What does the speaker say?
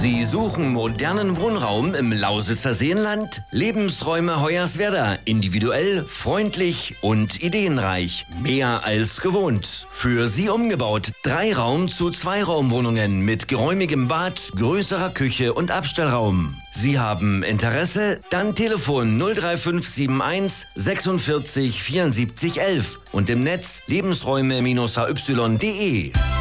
Sie suchen modernen Wohnraum im Lausitzer Seenland? Lebensräume Hoyerswerda. Individuell, freundlich und ideenreich. Mehr als gewohnt. Für Sie umgebaut. 3-Raum- zu 2-Raumwohnungen mit geräumigem Bad, größerer Küche und Abstellraum. Sie haben Interesse? Dann Telefon 03571 46 74 11 und im Netz lebensräume-hy.de.